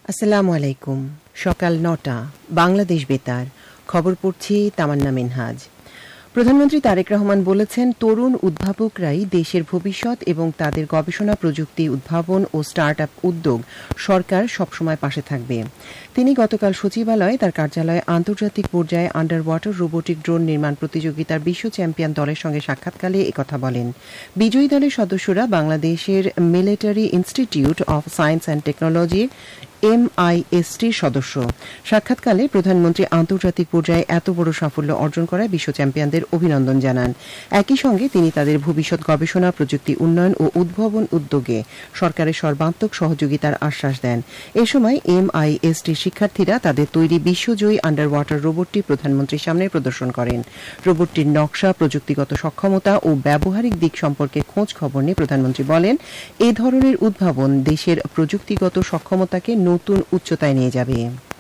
আসসালামু আলাইকুম। সকাল ৯টা, বাংলাদেশ বেতার। খবর পড়ছি তামান্না মিনহাজ। প্রধানমন্ত্রী তারেক রহমান বলেছেন, তরুণ উদ্ভাবকরাই দেশের ভবিষ্যৎ এবং তাদের গবেষণা, প্রযুক্তি, উদ্ভাবন ও স্টার্ট আপ উদ্যোগ সরকার সবসময় পাশে থাকবে। তিনি গতকাল সচিবালয়ে তার কার্যালয়ে আন্তর্জাতিক পর্যায়ে আন্ডার ওয়াটার রোবোটিক ড্রোন নির্মাণ প্রতিযোগিতার বিশ্ব চ্যাম্পিয়ন দলের সঙ্গে সাক্ষাৎকালে একথা বলেন। বিজয়ী দলের সদস্যরা বাংলাদেশের military institute of science and টেকনোলজির MISTর সদস্য। সাক্ষাৎকালে প্রধানমন্ত্রী আন্তর্জাতিক পর্যায়ে এত বড় সাফল্য অর্জন করায় বিশ্ব চ্যাম্পিয়নদের অভিনন্দন জানান। একই সঙ্গে তিনি তাদের ভবিষ্যৎ গবেষণা, প্রযুক্তি উন্নয়ন ও উদ্ভাবন উদ্যোগে সরকারের সর্বাত্মক সহযোগিতার আশ্বাস দেন। এ সময় MISTর শিক্ষার্থীরা তাদের তৈরি বিশ্বজয়ী আন্ডার ওয়াটার রোবটটি প্রধানমন্ত্রীর সামনে প্রদর্শন করেন। রোবটটির নকশা, প্রযুক্তিগত সক্ষমতা ও ব্যবহারিক দিক সম্পর্কে খোঁজ খবর নিয়ে প্রধানমন্ত্রী বলেন, এ ধরনের উদ্ভাবন দেশের প্রযুক্তিগত সক্ষমতাকে নতুন উচ্চতায় নিয়ে যাবে।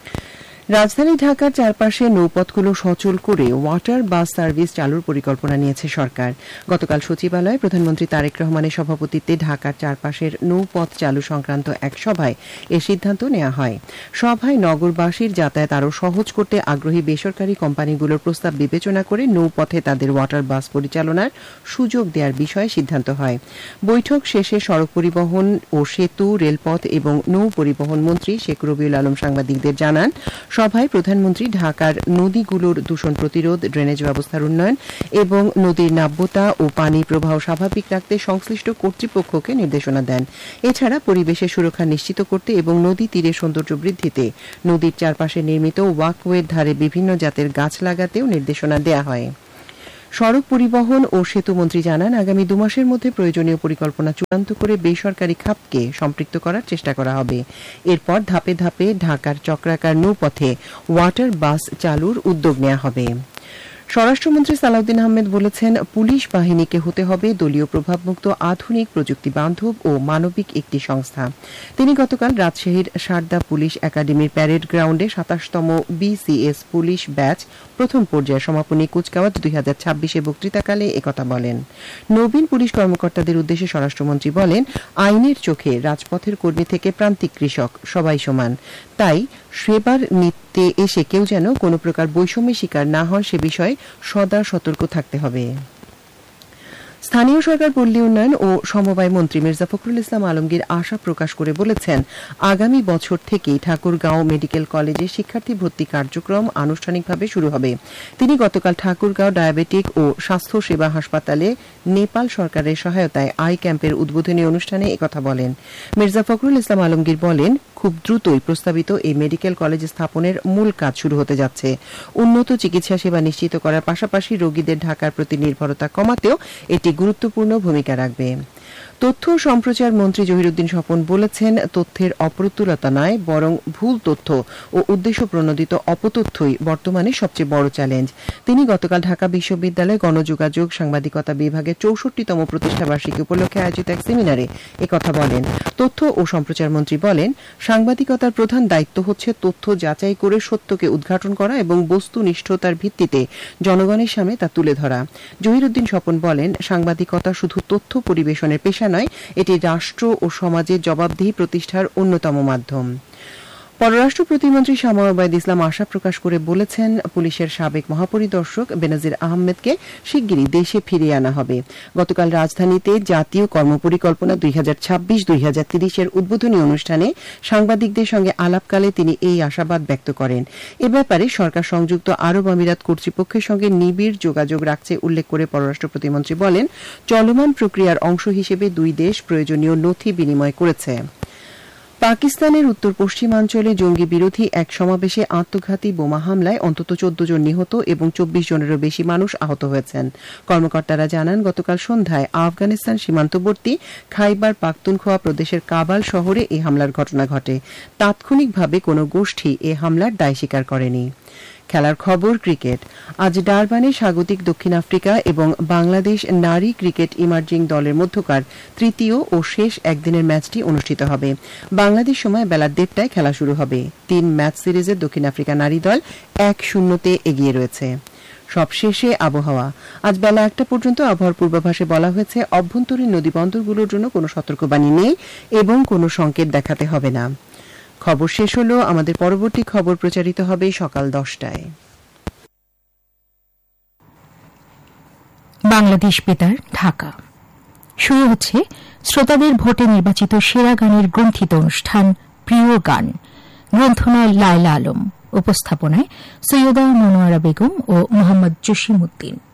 রাজধানী ঢাকার চারপাশে নৌপথগুলো সচল করে ওয়াটার বাস সার্ভিস চালুর পরিকল্পনা নিয়েছে সরকার। গতকাল সচিবালয়ে প্রধানমন্ত্রী তারেক রহমানের সভাপতিত্বে ঢাকার চারপাশের নৌপথ চালু সংক্রান্ত এক সভায় এ সিদ্ধান্ত নেওয়া হয়। সভায় নগরবাসীর যাতায়াত আরও সহজ করতে আগ্রহী বেসরকারি কোম্পানিগুলোর প্রস্তাব বিবেচনা করে নৌপথে তাদের ওয়াটার বাস পরিচালনার সুযোগ দেওয়ার বিষয়ে সিদ্ধান্ত হয়। বৈঠক শেষে সড়ক পরিবহন ও সেতু, রেলপথ এবং নৌ পরিবহন মন্ত্রী শেখ রবিউল আলম সাংবাদিকদের জানান, সভায় প্রধানমন্ত্রী ঢাকার নদীগুলোর দূষণ প্রতিরোধ, ড্রেনেজ ব্যবস্থার উন্নয়ন এবং নদীর নাব্যতা ও পানি প্রবাহ স্বাভাবিক রাখতে সংশ্লিষ্ট কর্তৃপক্ষকে নির্দেশনা দেন। এছাড়া পরিবেশের সুরক্ষা নিশ্চিত করতে এবং নদী তীরে সৌন্দর্য বৃদ্ধিতে নদীর চারপাশে নির্মিত ওয়াকওয়ের ধারে বিভিন্ন জাতের গাছ লাগাতেও নির্দেশনা দেওয়া হয়। সড়ক পরিবহন ও সেতু মন্ত্রী জানান, আগামী 2 মাসের মধ্যে প্রয়োজনীয় পরিকল্পনা চূড়ান্ত করে বেসরকারি খাতকে সম্পৃক্ত করার চেষ্টা করা হবে। এরপর ধাপে ধাপে ঢাকার চক্রাকার নৌপথে ওয়াটার বাস চালুর উদ্যোগ নেওয়া হবে। স্বরাষ্ট্রমন্ত্রী সালাউদ্দিন আহমেদ বলেছেন, পুলিশ বাহিনীকে হতে হবে দলীয় প্রভাবমুক্ত, আধুনিক, প্রযুক্তি বান্ধব ও মানবিক একটি সংস্থা। তিনি গতকাল রাজশাহীর সারদা পুলিশ একাডেমির প্যারেড গ্রাউন্ডে 27তম BCS পুলিশ ব্যাচ প্রথম পর্যায়ের সমাপনী কুচকাওয়াজ 2026-এ বক্তৃতাকালে একথা বলেন। নবীন পুলিশ কর্মকর্তাদের উদ্দেশ্যে স্বরাষ্ট্রমন্ত্রী বলেন, আইনের চোখে রাজপথের কর্মী থেকে প্রান্তিক কৃষক সবাই সমান। তাই সেবার নিতে এসে কেউ যেন কোনো প্রকার বৈষম্যের শিকার না হন সে বিষয়ে সদা সতর্ক থাকতে হবে। স্থানীয় সরকার, পল্লী উন্নয়ন ও সমবায় মন্ত্রী মির্জা ফখরুল ইসলাম আলমগীর আশা প্রকাশ করে বলেছেন, আগামী বছর থেকেই ঠাকুরগাঁও মেডিকেল কলেজে শিক্ষার্থী ভর্তি কার্যক্রম আনুষ্ঠানিকভাবে শুরু হবে। তিনি গতকাল ঠাকুরগাঁও ডায়াবেটিক ও স্বাস্থ্য সেবা হাসপাতালে নেপাল সরকারের সহায়তায় আই ক্যাম্পের উদ্বোধনী অনুষ্ঠানে একথা বলেন। মির্জা ফখরুল ইসলাম আলমগীর বলেন, খুব দ্রুতই প্রস্তাবিত এই মেডিকেল কলেজ স্থাপনের মূল কাজ শুরু হতে যাচ্ছে। উন্নত চিকিৎসা সেবা নিশ্চিত করার পাশাপাশি রোগীদের ঢাকার প্রতি নির্ভরতা কমাতেও এটি গুরুত্বপূর্ণ ভূমিকা রাখবে। তথ্য ও সম্প্রচার মন্ত্রী জহিরুদ্দিন স্বপন বলেছেন, তথ্যের অপ্রতুলতা নয়, বরং ভুল তথ্য ও উদ্দেশ্য প্রণোদিত অপতথ্যই বর্তমানে সবচেয়ে বড় চ্যালেঞ্জ। তিনি গতকাল ঢাকা বিশ্ববিদ্যালয়ে গণযোগাযোগ সাংবাদিকতা বিভাগের 64তম প্রতিষ্ঠাবার্ষিকী উপলক্ষে আয়োজিত এক সেমিনারে একথা বলেন। তথ্য ও সম্প্রচার মন্ত্রী বলেন, সাংবাদিকতার প্রধান দায়িত্ব হচ্ছে তথ্য যাচাই করে সত্যকে উদ্ঘাটন করা এবং বস্তুনিষ্ঠতার ভিত্তিতে জনগণের সামনে তা তুলে ধরা। জহিরুদ্দিন স্বপন বলেন, সাংবাদিকতা শুধু তথ্য পরিবেশনের পেশা নয়, এটি রাষ্ট্র ও সমাজের জবাবদিহি প্রতিষ্ঠার অন্যতম মাধ্যম। পররাষ্ট্র প্রতিমন্ত্রী শামা ওবায়দ ইসলাম আশা প্রকাশ করে বলেছেন, পুলিশের সাবেক মহাপরিদর্শক বেনাজির আহমেদকে শিগগিরই দেশে ফিরিয়ে আনা হবে। গতকাল রাজধানীতে জাতীয় কর্মপরিকল্পনা 2026-2030-এর উদ্বোধনী অনুষ্ঠানে সাংবাদিকদের সঙ্গে আলাপকালে তিনি এই আশাবাদ ব্যক্ত করেন। এ ব্যাপারে সরকার সংযুক্ত আরব আমিরাত কর্তৃপক্ষের সঙ্গে নিবিড় যোগাযোগ রাখছে উল্লেখ করে পররাষ্ট্র প্রতিমন্ত্রী বলেন, চলমান প্রক্রিয়ার অংশ হিসেবে দুই দেশ প্রয়োজনীয় নথি বিনিময় করেছে। পাকিস্তানের উত্তর পশ্চিমাঞ্চলে জঙ্গি বিরোধী এক সমাবেশে আত্মঘাতী বোমা হামলায় অন্তত 14 জন নিহত এবং 24 জনেরও বেশি মানুষ আহত হয়েছেন। কর্মকর্তারা জানান, গতকাল সন্ধ্যায় আফগানিস্তান সীমান্তবর্তী খাইবার পাখতুনখোয়া প্রদেশের কাবাল শহরে এই হামলার ঘটনা ঘটে। তাৎক্ষণিকভাবে কোনো গোষ্ঠী এ হামলার দায় স্বীকার করেনি। খেলার খবর, ক্রিকেট। আজ ডারবানে স্বাগতিক দক্ষিণ আফ্রিকা এবং বাংলাদেশ নারী ক্রিকেট ইমার্জিং দলের মধ্যকার তৃতীয় ও শেষ একদিনের ম্যাচটি অনুষ্ঠিত হবে। বাংলাদেশ সময় বেলা 1:30টায় খেলা শুরু হবে। 3 ম্যাচ সিরিজে দক্ষিণ আফ্রিকা নারী দল 1-0 এগিয়ে রয়েছে। সবশেষে আবহাওয়া। আজ বেলা 1টা পর্যন্ত আবহাওয়ার পূর্বাভাসে বলা হয়েছে, অভ্যন্তরীণ নদীবন্দরগুলোর জন্য কোনো সতর্কবাণী নেই এবং কোনো সংকেত দেখাতে হবে না। খবর শেষ হলো। আমাদের পরবর্তী খবর প্রচারিত হবে সকাল 10টায়। বাংলাদেশ বেতার, ঢাকা। শুরু হচ্ছে শ্রোতাদের ভোটে নির্বাচিত সেরা গানের গ্রন্থিত অনুষ্ঠান প্রিয় গান। গ্রন্থনায় লায়লা আলম, উপস্থাপনায় সৈয়দা মনোয়ারা বেগম ও মোহাম্মদ জসিম উদ্দিন।